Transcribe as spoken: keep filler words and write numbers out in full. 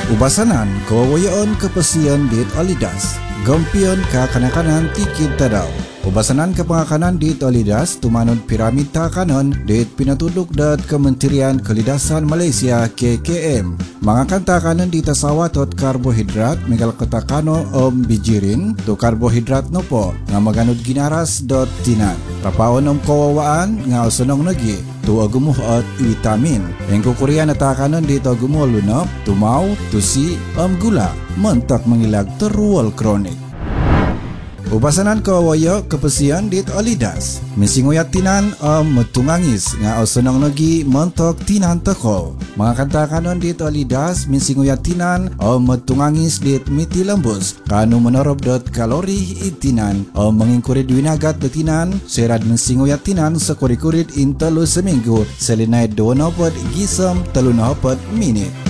Ubasanan kawawayan kepesian dit Olidas. Gampion ka kanakanan tikid tadaw. Ubasanan ke pengakanan dit Olidas tumanod piramid takanan dit pinatudok dat Kementerian Kelidasan Malaysia K K M. Mangakan takanan di tasawatot karbohidrat megal ketakano om bijirin tu karbohidrat nopo nga maganod ginaras dot tinan. Rapaon om kawawaan nga usunong nagi tu agumuh at vitamin. Yang kukurian na takanan dito agumuh lunop, tumaw, tusi, om gula, mentak mengilag terual kronik. Ubasanan kawayo kepesian dit Olidas. Misinguyat tinan om metungangis nga usunong nagi mentok tinan teko. Mga kantakanon dit Olidas misinguyat tinan om metungangis dit miti lembus. Kanu menorob dot kalori itinan om mengingkurid winagat detinan serad misinguyat tinan sekuri-kurid intelu seminggu selinai dua nopot gisem telu nopot minit.